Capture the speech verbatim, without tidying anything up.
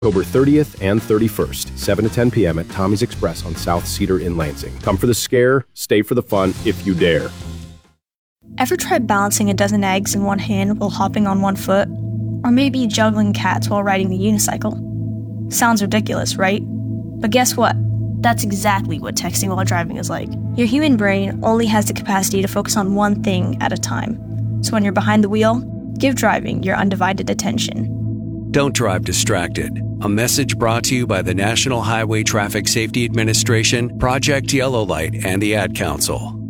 October thirtieth and thirty-first, seven to ten p.m. at Tommy's Express on South Cedar in Lansing. Come for the scare, stay for the fun if you dare. Ever tried balancing a dozen eggs in one hand while hopping on one foot? Or maybe juggling cats while riding the unicycle? Sounds ridiculous, right? But guess what? That's exactly what texting while driving is like. Your human brain only has the capacity to focus on one thing at a time. So when you're behind the wheel, give driving your undivided attention. Don't drive distracted. A message brought to you by the National Highway Traffic Safety Administration, Project Yellow Light, and the Ad Council.